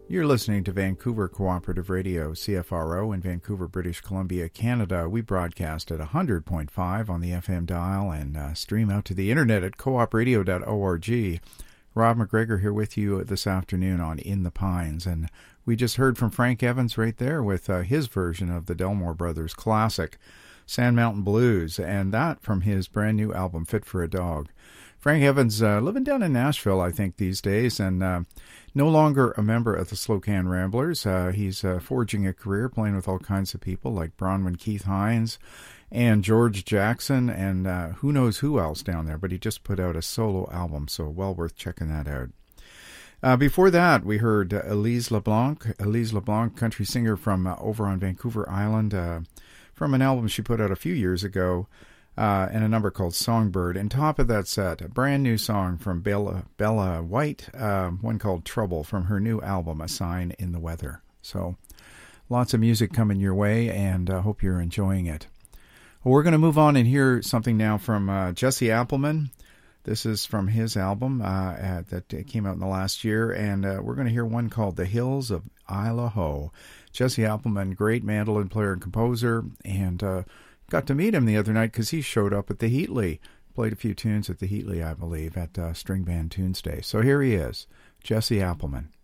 You're listening to Vancouver Cooperative Radio, CFRO, in Vancouver, British Columbia, Canada. We broadcast at 100.5 on the FM dial and stream out to the internet at coopradio.org. Rob McGregor here with you this afternoon on In the Pines. And we just heard from Frank Evans right there with his version of the Delmore Brothers classic, Sand Mountain Blues, and that from his brand new album, Fit for a Dog. Frank Evans living down in Nashville, I think, these days, and no longer a member of the Slocan Ramblers. He's forging a career playing with all kinds of people like Bronwyn Keith Hines and George Jackson and who knows who else down there, but he just put out a solo album, so well worth checking that out. Before that, we heard Elise LeBlanc, country singer from over on Vancouver Island, from an album she put out a few years ago, and a number called Songbird. And top of that set, a brand new song from Bella White, one called Trouble from her new album, A Sign in the Weather. So lots of music coming your way, and I hope you're enjoying it. Well, we're going to move on and hear something now from Jesse Appleman. This is from his album that came out in the last year, and we're going to hear one called The Hills of Isla Ho. Jesse Appleman, great mandolin player and composer, and got to meet him the other night because he showed up at the Heatley. Played a few tunes at the Heatley, I believe, at String Band Tunes Day. So here he is, Jesse Appleman.